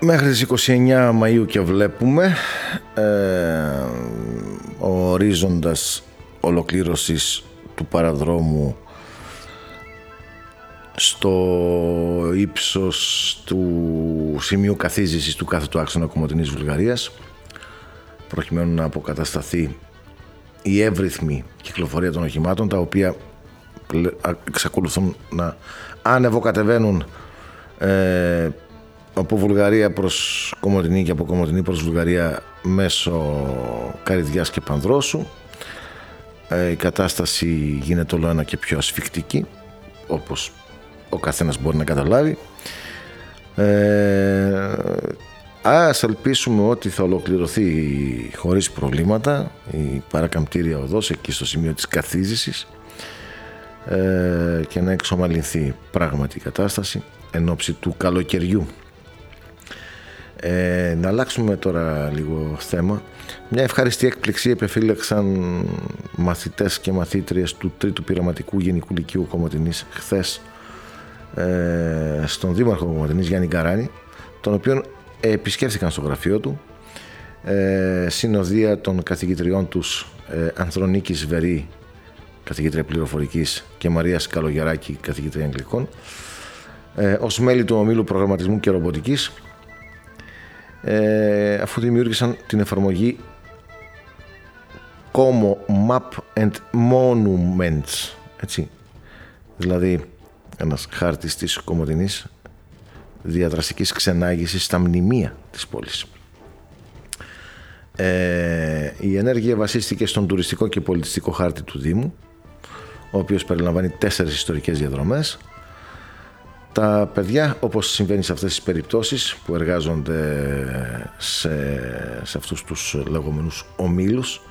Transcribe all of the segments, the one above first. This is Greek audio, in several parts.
Μέχρι τις 29 Μαΐου και βλέπουμε ο ορίζοντας ολοκλήρωσης του παραδρόμου στο ύψος του σημείου καθίζησης του κάθετου άξονα Κομοτηνής Βουλγαρίας, προκειμένου να αποκατασταθεί η εύρυθμη κυκλοφορία των οχημάτων, τα οποία εξακολουθούν να ανεβοκατεβαίνουν από Βουλγαρία προς Κομοτηνή και από Κομοτηνή προς Βουλγαρία μέσω Καρυδιάς και Πανδρόσου. Η κατάσταση γίνεται όλο ένα και πιο ασφικτική, όπως ο καθένας μπορεί να καταλάβει. Ας ελπίσουμε ότι θα ολοκληρωθεί χωρίς προβλήματα η παρακαμπτήρια οδός εκεί στο σημείο της καθίζησης και να εξομαλυνθεί πράγματι η κατάσταση εν ώψη του καλοκαιριού. Να αλλάξουμε τώρα λίγο θέμα. Μια ευχάριστη έκπληξη επεφύλαξαν μαθητές και μαθήτριες του 3ου Πειραματικού Γενικού Λυκείου Κομοτηνής χθες στον Δήμαρχο Κομοτηνής Γιάννη Καράνη, τον οποίον επισκέφθηκαν στο γραφείο του συνοδεία των καθηγητριών τους Ανδρονίκης Βερή, καθηγήτρια πληροφορικής, και Μαρίας Καλογεράκη, καθηγήτρια Αγγλικών, ως μέλη του ομίλου προγραμματισμού και ρομποτικής, αφού δημιούργησαν την εφαρμογή Como Map and Monuments, έτσι, δηλαδή ένας χάρτης της Κομοτηνής διαδραστικής ξενάγησης στα μνημεία της πόλης. Η ενέργεια βασίστηκε στον τουριστικό και πολιτιστικό χάρτη του Δήμου, ο οποίος περιλαμβάνει 4 ιστορικές διαδρομές. Τα παιδιά, όπως συμβαίνει σε αυτές τις περιπτώσεις που εργάζονται σε αυτούς τους λεγόμενους ομίλους,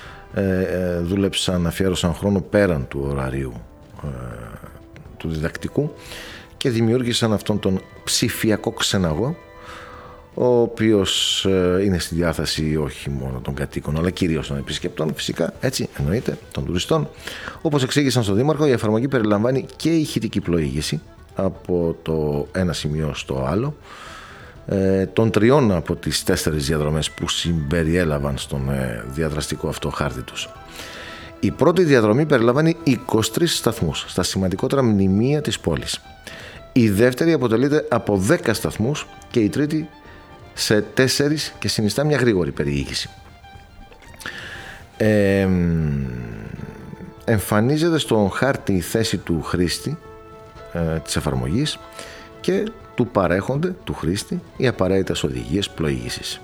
αφιέρωσαν χρόνο πέραν του ωραρίου του διδακτικού και δημιούργησαν αυτόν τον ψηφιακό ξεναγό, ο οποίος είναι στη διάθεση όχι μόνο των κατοίκων αλλά κυρίως των επισκεπτών, φυσικά, έτσι εννοείται, των τουριστών. Όπως εξήγησαν στο Δήμαρχο, η εφαρμογή περιλαμβάνει και ηχητική πλοήγηση από το ένα σημείο στο άλλο των 3 από τις 4 διαδρομές που συμπεριέλαβαν στον διαδραστικό αυτό χάρτη τους. Η πρώτη διαδρομή περιλαμβάνει 23 σταθμούς στα σημαντικότερα μνημεία της πόλης. Η δεύτερη αποτελείται από 10 σταθμούς και η τρίτη σε 4 και συνιστά μια γρήγορη περιήγηση. Εμφανίζεται στον χάρτη η θέση του χρήστη της εφαρμογής και του παρέχονται του χρήστη οι απαραίτητες οδηγίες πλοήγησης.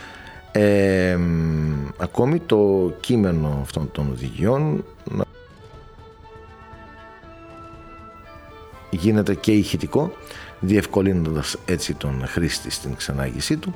Ακόμη το κείμενο αυτών των οδηγιών γίνεται και ηχητικό, διευκολύνοντας έτσι τον χρήστη στην ξενάγησή του.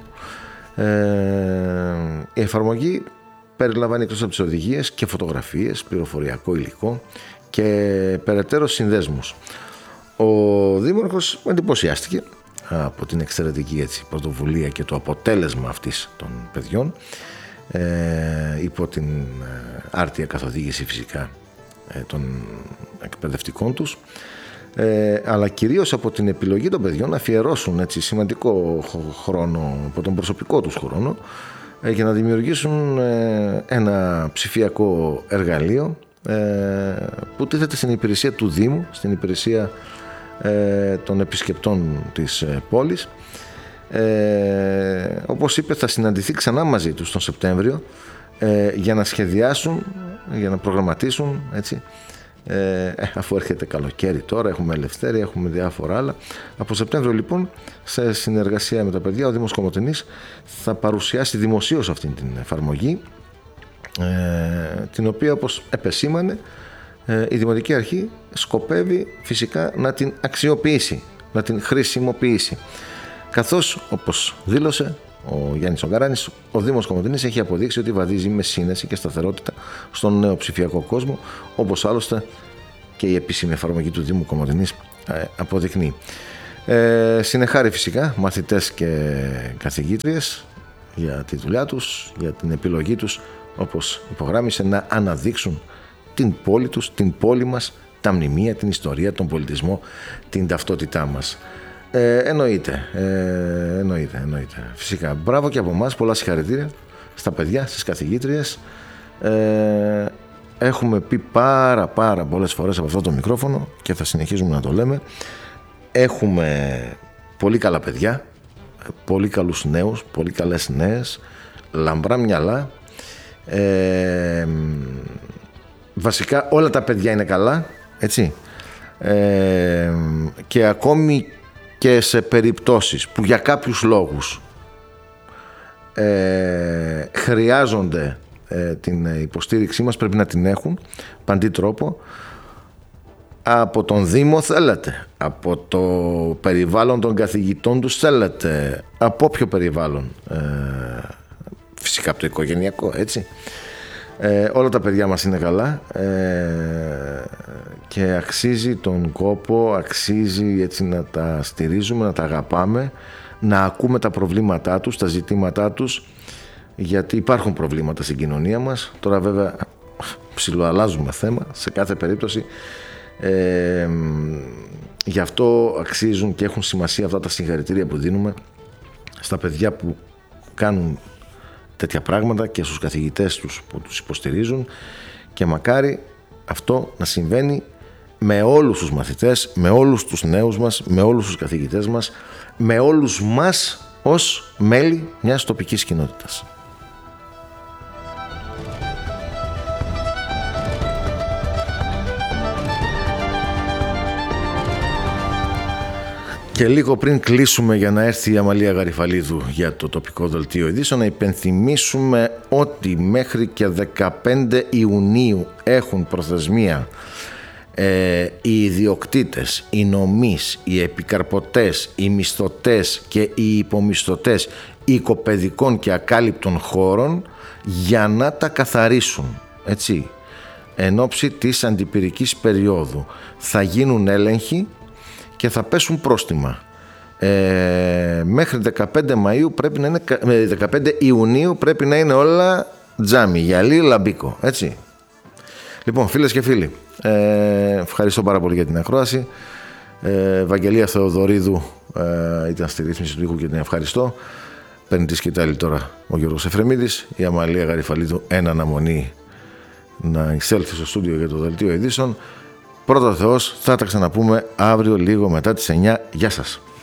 Η εφαρμογή περιλαμβάνει εκτός από τις οδηγίες και φωτογραφίες, πληροφοριακό υλικό και περαιτέρω συνδέσμους. Ο Δήμαρχος εντυπωσιάστηκε από την εξαιρετική έτσι πρωτοβουλία και το αποτέλεσμα αυτής των παιδιών, υπό την άρτια καθοδήγηση φυσικά των εκπαιδευτικών τους, αλλά κυρίως από την επιλογή των παιδιών να αφιερώσουν έτσι σημαντικό χρόνο από τον προσωπικό τους χρόνο για να δημιουργήσουν ένα ψηφιακό εργαλείο που τίθεται στην υπηρεσία του Δήμου, στην υπηρεσία των επισκεπτών της πόλης. Όπως είπε, θα συναντηθεί ξανά μαζί τους τον Σεπτέμβριο για να σχεδιάσουν, για να προγραμματίσουν έτσι, αφού έρχεται καλοκαίρι τώρα, έχουμε ελευθέρια, έχουμε διάφορα άλλα. Από Σεπτέμβριο λοιπόν, σε συνεργασία με τα παιδιά, ο Δήμος Κομοτηνής θα παρουσιάσει δημοσίως αυτή την εφαρμογή, την οποία, όπως επεσήμανε, η Δημοτική Αρχή σκοπεύει φυσικά να την αξιοποιήσει, να την χρησιμοποιήσει, καθώς, όπως δήλωσε ο Γιάννης ο Καράνης, ο Δήμος Κομοτηνής έχει αποδείξει ότι βαδίζει με σύνεση και σταθερότητα στον νέο ψηφιακό κόσμο, όπως άλλωστε και η επίσημη εφαρμογή του Δήμου Κομοτηνής αποδεικνύει. Συνεχάρη φυσικά μαθητές και καθηγήτριες για τη δουλειά τους, για την επιλογή τους, όπως υπογράμμισε, να αναδείξουν την πόλη τους, την πόλη μας, τα μνημεία, την ιστορία, τον πολιτισμό, την ταυτότητά μας. Εννοείται. Φυσικά. Μπράβο και από εμάς, πολλά συγχαρητήρια στα παιδιά, στις καθηγήτριες. Έχουμε πει πάρα πολλές φορές από αυτό το μικρόφωνο και θα συνεχίζουμε να το λέμε. Έχουμε πολύ καλά παιδιά, πολύ καλούς νέους, πολύ καλές νέες, λαμπρά μυαλά. Βασικά όλα τα παιδιά είναι καλά, έτσι. Και ακόμη και σε περιπτώσεις που για κάποιους λόγους χρειάζονται την υποστήριξή μας, πρέπει να την έχουν παντή τρόπο, από τον Δήμο θέλετε, από το περιβάλλον των καθηγητών τους θέλετε, από όποιο περιβάλλον, φυσικά από το οικογενειακό, έτσι. Όλα τα παιδιά μας είναι καλά και αξίζει τον κόπο, αξίζει έτσι να τα στηρίζουμε, να τα αγαπάμε, να ακούμε τα προβλήματά τους, τα ζητήματά τους, γιατί υπάρχουν προβλήματα στην κοινωνία μας. Τώρα βέβαια ψιλοαλλάζουμε θέμα σε κάθε περίπτωση. Γι' αυτό αξίζουν και έχουν σημασία αυτά τα συγχαρητήρια που δίνουμε στα παιδιά που κάνουν τέτοια πράγματα και στους καθηγητές τους που τους υποστηρίζουν, και μακάρι αυτό να συμβαίνει με όλους τους μαθητές, με όλους τους νέους μας, με όλους τους καθηγητές μας, με όλους μας ως μέλη μιας τοπικής κοινότητας. Και λίγο πριν κλείσουμε για να έρθει η Αμαλία Γαριφαλίδου για το τοπικό δελτίο ειδήσεων, να υπενθυμίσουμε ότι μέχρι και 15 Ιουνίου έχουν προθεσμία οι ιδιοκτήτες, οι νομείς, οι επικαρπωτές, οι μισθωτές και οι υπομισθωτές οικοπαιδικών και ακάλυπτων χώρων για να τα καθαρίσουν, έτσι. Εν ώψη της αντιπυρικής περίοδου θα γίνουν έλεγχοι και θα πέσουν πρόστιμα. Μέχρι 15 Ιουνίου πρέπει να είναι όλα τζάμι, γυαλί, λαμπίκο, έτσι. Λοιπόν, φίλες και φίλοι, ευχαριστώ πάρα πολύ για την ακρόαση. Βαγγελία Θεοδωρίδου ήταν στη ρύθμιση του ήχου και την ευχαριστώ. Παίρνει τη σκητάλη τώρα ο Γιώργος Εφρεμίδης, η Αμαλία Γαριφαλίδου εν αναμονή να εισέλθει στο στούντιο για το δελτίο ειδήσεων. Πρώτα Θεός, θα τα ξαναπούμε αύριο λίγο μετά τις 9. Γεια σας.